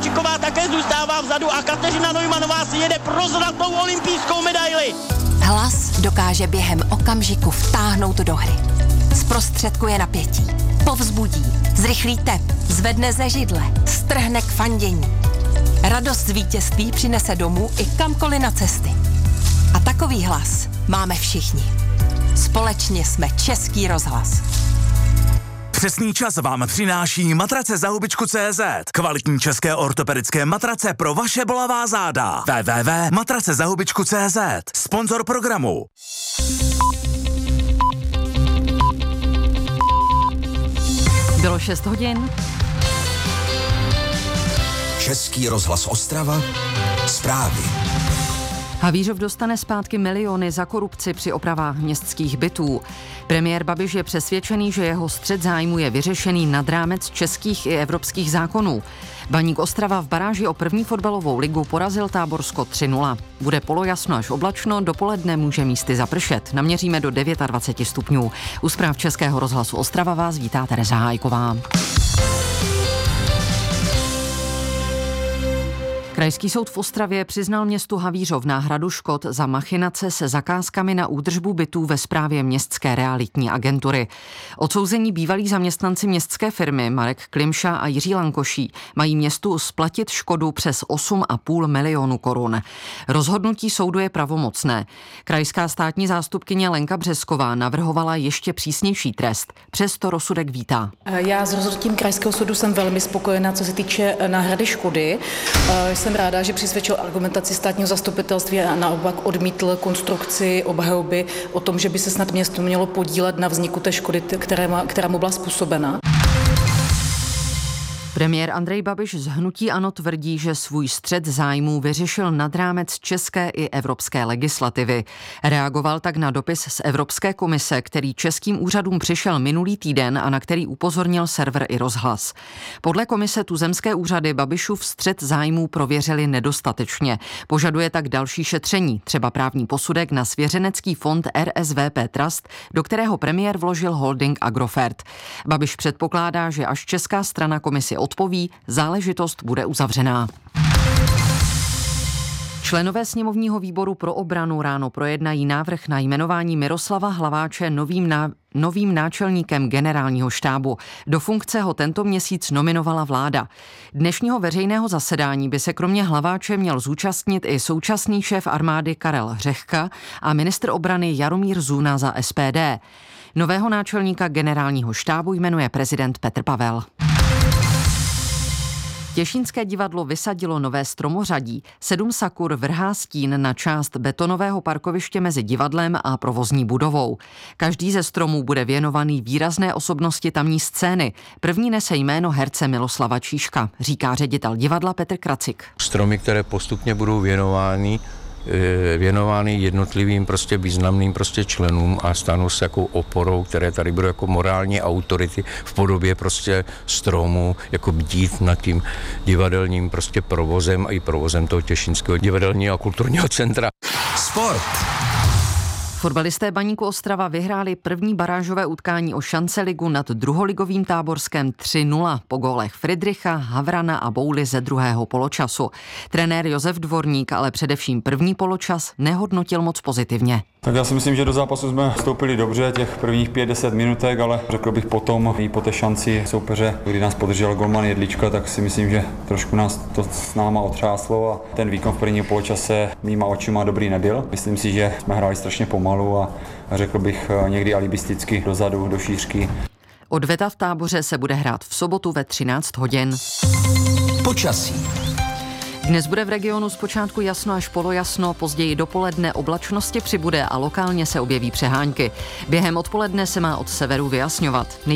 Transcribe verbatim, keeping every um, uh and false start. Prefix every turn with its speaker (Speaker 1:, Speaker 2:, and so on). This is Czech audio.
Speaker 1: Kováčiková také zůstává vzadu a Kateřina Neumannová si jede pro zlatou olympijskou medaili.
Speaker 2: Hlas dokáže během okamžiku vtáhnout do hry. Zprostředkuje napětí, povzbudí, zrychlí tep, zvedne ze židle, strhne k fandění. Radost z vítězství přinese domů i kamkoliv na cesty. A takový hlas máme všichni. Společně jsme Český rozhlas.
Speaker 3: Přesný čas vám přináší matrace za hubičku tečka cé zet. Kvalitní české ortopedické matrace pro vaše bolavá záda. w w w tečka matrace za hubičku tečka cé zet. Sponzor programu.
Speaker 4: Bylo šest hodin.
Speaker 5: Český rozhlas Ostrava. Zprávy.
Speaker 4: Havířov dostane zpátky miliony za korupci při opravách městských bytů. Premiér Babiš je přesvědčený, že jeho střet zájmu je vyřešený nad rámec českých i evropských zákonů. Baník Ostrava v baráži o první fotbalovou ligu porazil Táborsko tři nula. Bude polojasno až oblačno, dopoledne může místy zapršet. Naměříme do dvacet devět stupňů. U zpráv Českého rozhlasu Ostrava vás vítá Tereza Hájková. Krajský soud v Ostravě přiznal městu Havířov náhradu škod za machinace se zakázkami na údržbu bytů ve správě městské realitní agentury. Odsouzení bývalí zaměstnanci městské firmy Marek Klimša a Jiří Lankoší mají městu splatit škodu přes osm a půl milionu korun. Rozhodnutí soudu je pravomocné. Krajská státní zástupkyně Lenka Břesková navrhovala ještě přísnější trest. Přesto rozsudek vítá.
Speaker 6: Já s rozhodnutím Krajského soudu jsem velmi spokojená, co se týče náhrady škody. Jsem ráda, že přisvědčil argumentaci státního zastupitelství a naopak odmítl konstrukci obhajoby o tom, že by se snad město mělo podílet na vzniku té škody, která, která mu byla způsobena.
Speaker 4: Premiér Andrej Babiš z hnutí ANO tvrdí, že svůj střet zájmů vyřešil nad rámec české i evropské legislativy. Reagoval tak na dopis z Evropské komise, který českým úřadům přišel minulý týden a na který upozornil server i rozhlas. Podle komise tuzemské úřady Babišův střet zájmů prověřili nedostatečně. Požaduje tak další šetření, třeba právní posudek na svěřenecký fond R S V P Trust, do kterého premiér vložil holding Agrofert. Babiš předpokládá, že až česká strana komisi odpoví, záležitost bude uzavřená. Členové sněmovního výboru pro obranu ráno projednají návrh na jmenování Miroslava Hlaváče novým, ná... novým náčelníkem generálního štábu. Do funkce ho tento měsíc nominovala vláda. Dnešního veřejného zasedání by se kromě Hlaváče měl zúčastnit i současný šéf armády Karel Řehka a ministr obrany Jaromír Zuna za S P D. Nového náčelníka generálního štábu jmenuje prezident Petr Pavel. Těšínské divadlo vysadilo nové stromořadí. Sedm sakur vrhá stín na část betonového parkoviště mezi divadlem a provozní budovou. Každý ze stromů bude věnovaný výrazné osobnosti tamní scény. První nese jméno herce Miloslava Číška, říká ředitel divadla Petr Kracik.
Speaker 7: Stromy, které postupně budou věnovány věnovány jednotlivým prostě významným prostě členům a stanou se jako oporou, které tady budou jako morální autority v podobě prostě stromu, jako bdít nad tím divadelním prostě provozem a i provozem toho Těšínského divadelního a kulturního centra.
Speaker 5: Sport.
Speaker 4: Fotbalisté Baníku Ostrava vyhráli první barážové utkání o šance ligu nad druholigovým Táborskem tři nula po gólech Fridricha, Havrana a Bouly ze druhého poločasu. Trenér Josef Dvorník ale především první poločas nehodnotil moc pozitivně.
Speaker 8: Tak já si myslím, že do zápasu jsme vstoupili dobře, těch prvních pět deset minutek, ale řekl bych potom i po té šanci soupeře, kdy nás podržel golman Jedlička, tak si myslím, že trošku nás to s náma otřáslo a ten výkon v prvním poločase mýma očima dobrý nebyl. Myslím si, že jsme hráli strašně pomalu a řekl bych někdy alibisticky dozadu, do šířky.
Speaker 4: Odveta v Táboře se bude hrát v sobotu ve třináct hodin.
Speaker 5: Počasí.
Speaker 4: Dnes bude v regionu zpočátku jasno až polojasno, později dopoledne oblačnosti přibude a lokálně se objeví přehánky. Během odpoledne se má od severu vyjasňovat.